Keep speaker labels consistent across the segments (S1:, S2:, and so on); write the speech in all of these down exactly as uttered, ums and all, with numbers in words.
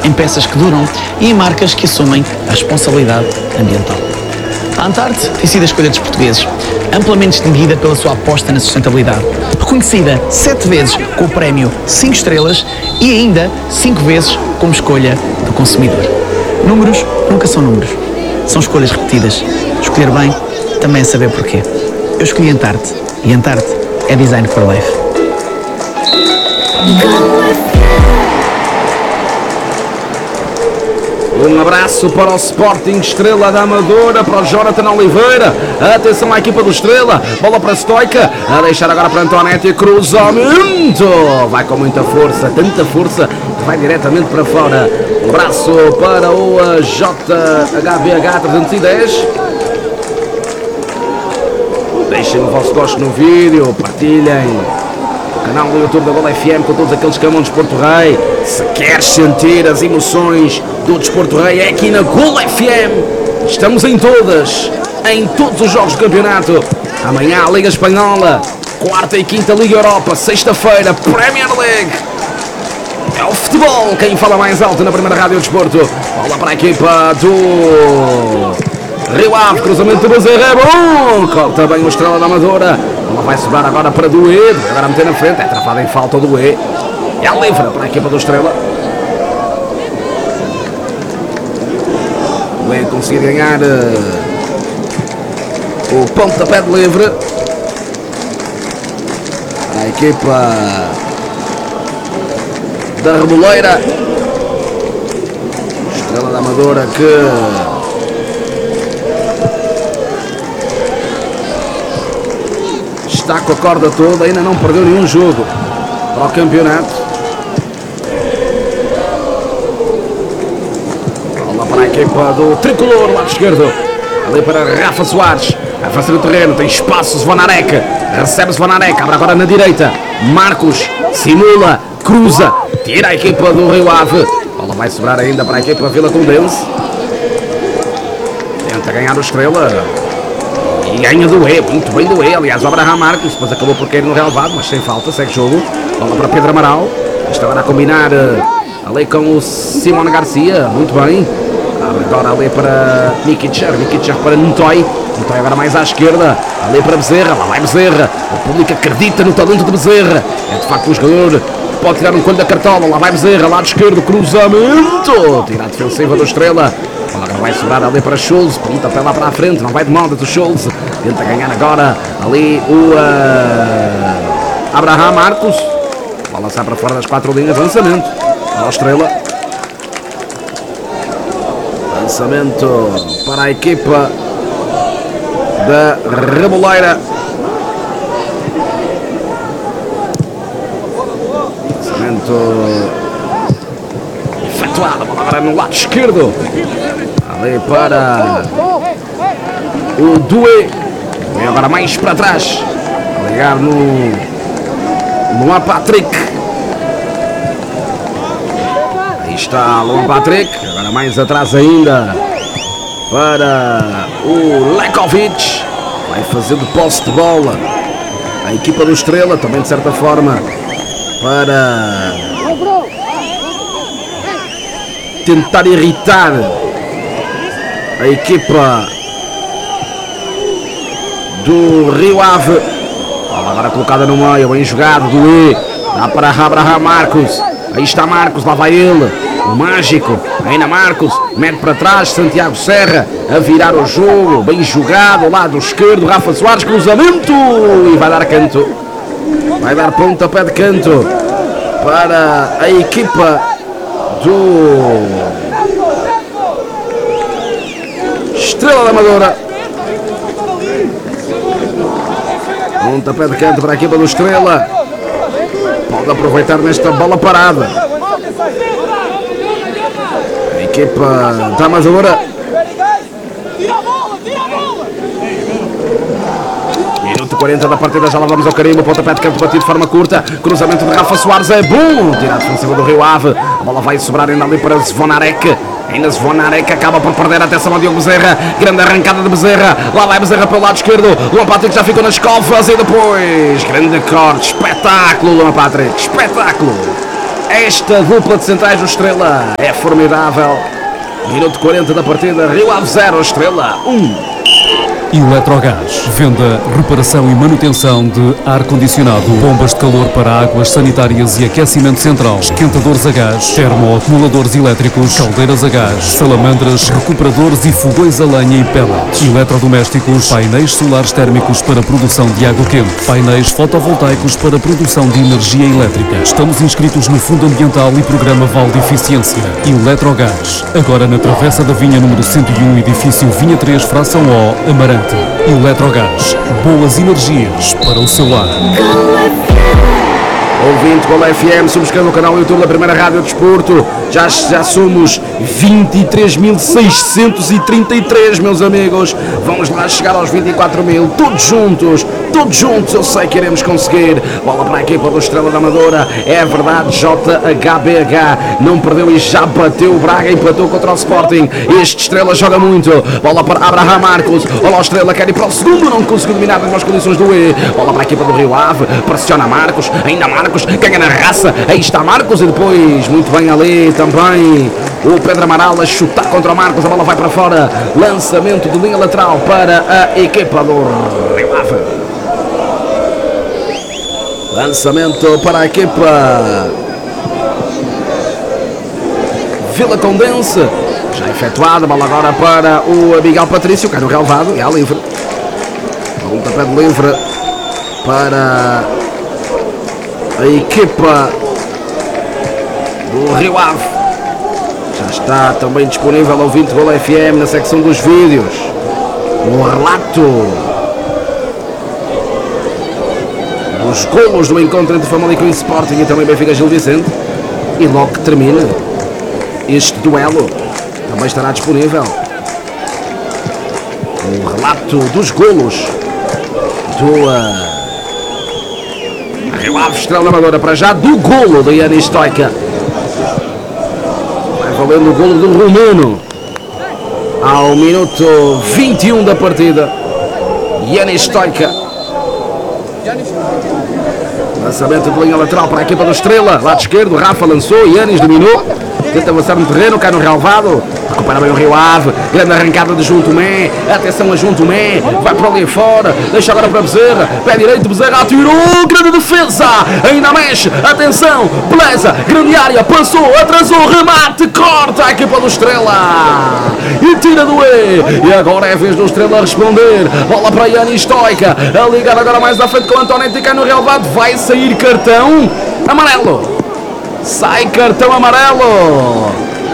S1: em peças que duram e em marcas que assumem a responsabilidade ambiental. A Antarte tem sido a escolha dos portugueses, amplamente distinguida pela sua aposta na sustentabilidade, reconhecida sete vezes com o prémio cinco estrelas e ainda cinco vezes como escolha do consumidor. Números nunca são números, são escolhas repetidas. Escolher bem também é saber porquê. Eu escolhi Antarte e Antarte é Design for Life.
S2: Um abraço para o Sporting Estrela da Amadora, para o Jonathan Oliveira. Atenção à equipa do Estrela. Bola para Stoica. A deixar agora para Antonetti. Cruzamento. Vai com muita força, tanta força que vai diretamente para fora. Um abraço para o J H B H trezentos e dez. Deixem o vosso gosto no vídeo. Partilhem o canal do YouTube da Gol F M com todos aqueles que amam o Desporto Rei. Se queres sentir as emoções do Desporto Rei, é aqui na Gol F M. Estamos em todas, em todos os jogos do campeonato. Amanhã a Liga Espanhola, quarta e quinta Liga Europa, sexta-feira Premier League. É o futebol quem fala mais alto na primeira rádio do desporto. Bola para a equipa do Rio Ave, cruzamento de Bezerra, é bom! Corta bem o Estrela da Amadora. Ela vai sobrar agora para Duê, agora a meter na frente, é travada em falta o Duê. É a livre para a equipa do Estrela. Duê conseguir ganhar uh, o pontapé de livre. Para a equipa da Reboleira. Estrela da Amadora que está com a corda toda, ainda não perdeu nenhum jogo para o campeonato. Bola para a equipa do Tricolor, lado esquerdo. Ali para Rafa Soares. Vai fazer o terreno, tem espaço Zvonarek. Recebe Zvonarek, abre agora na direita. Marcos simula, cruza, tira a equipa do Rio Ave. Bola vai sobrar ainda para a equipa Vila Condense. Tenta ganhar o Estrela. E ganha do E, muito bem do E. Aliás, o Abraham Marcos, depois acabou por cair no relevado, mas sem falta, segue jogo. Bola para Pedro Amaral. Está agora a combinar uh, ali com o Simone Garcia, muito bem. Abre agora ali para Nikic, Nikic para Ntoy. Ntoy agora mais à esquerda, ali para Bezerra, lá vai Bezerra. O público acredita no talento de Bezerra. É de facto um jogador que pode tirar um coelho da cartola. Lá vai Bezerra, lado esquerdo, cruzamento. Tira a defensiva do Estrela. Agora vai sobrar ali para Schultz, ponta até lá para a frente, não vai de moda do Schultz. Tenta ganhar agora ali o uh, Abraham Marcos. Vai lançar para fora das quatro linhas, lançamento para a Estrela. Lançamento para a equipa da Reboleira. Lançamento efetuado, agora no lado esquerdo. Ali para o Duê. Vem agora mais para trás. A ligar no Luan Patrick. Aí está Luan Patrick. Agora mais atrás ainda para o Lekovic. Vai fazendo posse de bola. A equipa do Estrela também de certa forma para tentar irritar a equipa do Rio Ave. Bola agora colocada no meio, bem jogado do E. Dá para Abraham Marcos. Aí está Marcos, lá vai ele. O mágico, ainda Marcos, mete para trás, Santiago Serra a virar o jogo, bem jogado, lado esquerdo, Rafa Soares, cruzamento e vai dar canto. Vai dar pontapé de canto para a equipa do Estrela da Amadora. Pontapé de canto para a equipa do Estrela. Pode aproveitar nesta bola parada. A equipa da Amadora. Minuto quarenta da partida, já lá vamos ao carimbo. Pontapé de canto batido de forma curta. Cruzamento de Rafa Soares é bom. Tirado defensivo do Rio Ave. A bola vai sobrar ainda ali para Zvonarek. Ainda Zvonarek acaba por perder a atenção a Diogo Bezerra. Grande arrancada de Bezerra. Lá vai Bezerra pelo lado esquerdo. Luan Patrick já ficou nas cofas e depois grande corte. Espetáculo, Luan Patrick. Espetáculo. Esta dupla de centrais do Estrela é formidável. Minuto quarenta da partida, Rio Ave zero, Estrela um.
S3: Eletrogás, venda, reparação e manutenção de ar-condicionado, bombas de calor para águas sanitárias e aquecimento central, esquentadores a gás, termoacumuladores elétricos, caldeiras a gás, salamandras, recuperadores e fogões a lenha e pellets, eletrodomésticos, painéis solares térmicos para produção de água quente, painéis fotovoltaicos para produção de energia elétrica. Estamos inscritos no Fundo Ambiental e Programa Vale de Eficiência. Eletrogás, agora na Travessa da Vinha número cento e um, edifício Vinha três, fração O, Amarante. Eletrogás, boas energias para o seu lar.
S2: Ouvinte Gol F M, subscreva o canal do YouTube da Primeira Rádio Desporto. Já, já somos vinte e três mil seiscentos e trinta e três, meus amigos. Vamos lá chegar aos vinte e quatro mil, todos juntos, todos juntos, eu sei que iremos conseguir. Bola para a equipa do Estrela da Amadora. É verdade, J H B H não perdeu e já bateu o Braga, empatou contra o Sporting. Este Estrela joga muito. Bola para Abraham Marcos. Olha o Estrela, quer ir para o segundo, não conseguiu dominar nas condições do E. Bola para a equipa do Rio Ave, pressiona Marcos, ainda Marcos. Ganha na raça, aí está Marcos e depois, muito bem ali também o Pedro Amaral a chutar contra o Marcos, a bola vai para fora, lançamento de linha lateral para a equipa do Rio Ave. Lançamento para a equipa Vila Condense, já efetuada, bola agora para o Miguel Patrício, cai no relvado, é a livre, um tapete livre para a equipa do Rio Ave. Já está também disponível ao ouvinte Gol F M na secção dos vídeos o relato dos golos do encontro entre Famalicão e Sporting e também Benfica Gil Vicente. E logo que termine este duelo também estará disponível o relato dos golos do uh, Rio Ave, Estrela da Amadora, para já do golo de Yanis Stoica. Vai valendo o golo do Romano ao minuto vinte e um da partida. Yanis Stoica. Lançamento de linha lateral para a equipa do Estrela. Lado esquerdo, Rafa lançou, Yanis dominou. Tenta avançar no terreno, cai no relvado. Recupera bem o Rio Ave. Grande arrancada de João Tomé. Atenção a João Tomé. Vai para ali fora. Deixa agora para Bezerra. Pé direito, Bezerra atirou. Grande defesa. Ainda mexe. Atenção. Beleza. Grande área. Passou. Atrasou. Remate. Corta a equipa do Estrela. E tira do E. E agora é a vez do Estrela responder. Bola para Yanis Stoica. A ligar agora mais à frente com o Antonetti. Cai no relvado. Vai sair cartão amarelo. Sai cartão amarelo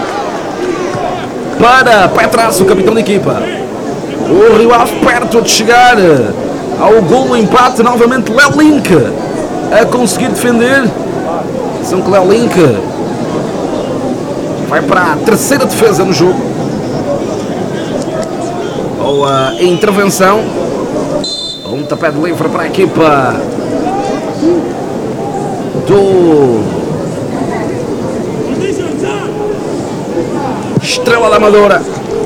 S2: para Petraço, o capitão da equipa. O Rio Ave perto de chegar ao gol do empate. Novamente Léo Link a conseguir defender. São que Léo Link vai para a terceira defesa no jogo. Ou a intervenção. Um tapete livre para a equipa do Estrela da Amadora.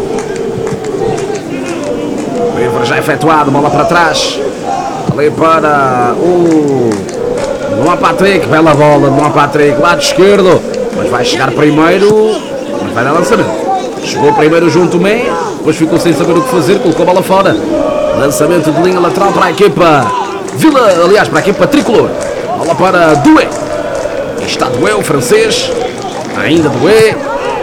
S2: Livre já efetuado, bola para trás. Ali para o Luan Patrick, bela bola de Luan Patrick, lado esquerdo. Mas vai chegar primeiro, mas vai dar lançamento. Chegou primeiro junto ao meio, depois ficou sem saber o que fazer, colocou a bola fora. Lançamento de linha lateral para a equipa Vila, aliás, para a equipa tricolor. Bola para Doué. Está Doué, o francês. Ainda Doué.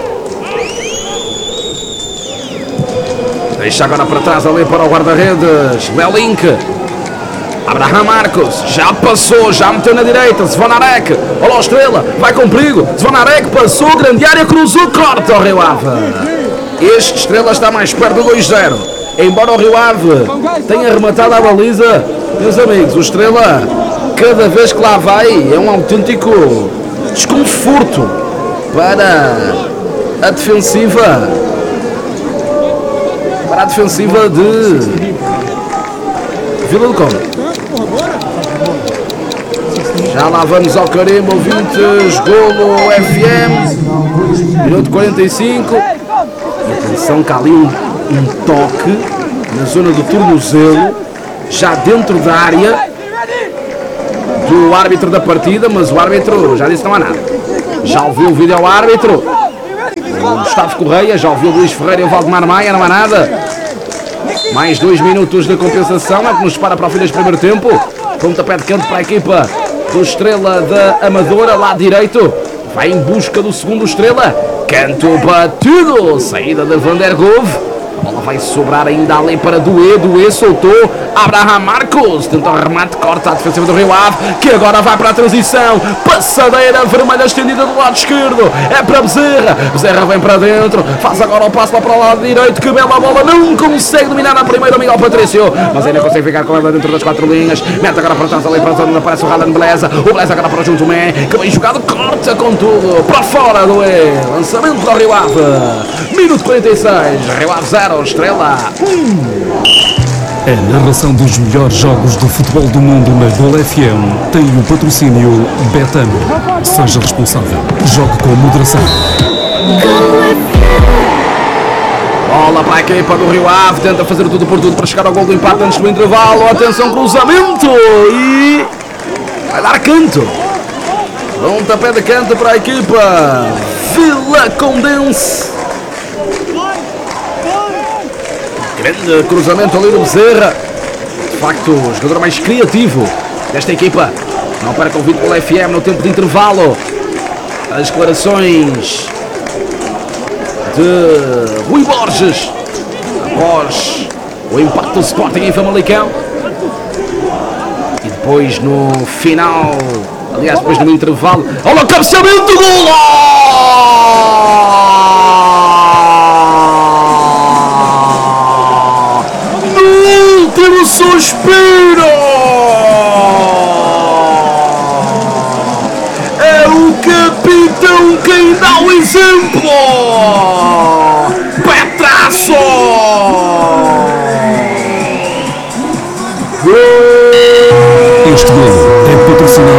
S2: Deixa agora para trás ali para o guarda-redes Léo Link. Abraham Marcos, já passou, já meteu na direita. Zvonarek, olha a Estrela, vai com perigo. Zvonarek passou, grande área, cruzou, corta o Rio Ave. Este Estrela está mais perto do dois zero. Embora o Rio Ave tenha rematado a baliza, meus amigos, o Estrela, cada vez que lá vai, é um autêntico desconforto para a defensiva. Para a defensiva de Vila do Conde. Já lá vamos ao carimbo, ouvintes, Golo F M, minuto quarenta e cinco. E atenção que há ali um, um toque na zona do tornozelo, já dentro da área do árbitro da partida, mas o árbitro já disse que não há nada. Já ouviu o vídeo árbitro? O Gustavo Correia, já ouviu o Luís Ferreira e o Valdemar Maia, não há nada. Mais dois minutos de compensação, é que nos para para o fim deste primeiro tempo. Pontapé de canto para a equipa do Estrela da Amadora, lado direito. Vai em busca do segundo Estrela. Canto batido, saída de Van der Gove. A bola vai sobrar ainda ali para Doué. Doué soltou. Abraham Marcos tenta o remate, corta a defensiva do Rio Ave, que agora vai para a transição. Passadeira vermelha estendida do lado esquerdo. É para Bezerra. Bezerra vem para dentro. Faz agora o passo lá para o lado direito. Que bela bola. Não consegue dominar na primeira Miguel Patrício, mas ainda consegue ficar com ela dentro das quatro linhas. Mete agora para trás ali para a zona onde aparece o Radan Beleza. O Beleza agora para o Junto Mé, que bem jogado. Corta com tudo. Para fora do E. Lançamento do Rio Ave. Minuto quarenta e seis. Rio Ave zero. Estrela um.
S3: A narração dos melhores jogos de futebol do mundo na Gol F M tem o patrocínio Betano. Seja responsável. Jogue com moderação.
S2: Bola para a equipa do Rio Ave. Tenta fazer tudo por tudo para chegar ao gol do empate antes do intervalo. Atenção, cruzamento. E vai dar canto. Pontapé de canto para a equipa Vila Condense. Grande cruzamento ali do Bezerra. De facto, o jogador mais criativo desta equipa. Não para convite pelo F M no tempo de intervalo. As declarações de Rui Borges após o empate do Sporting em Famalicão. E depois no final, aliás, depois no intervalo, olha o cabeceamento do gol! No suspiro! É o capitão quem dá o exemplo! Petraço!
S3: Este gol é patrocinado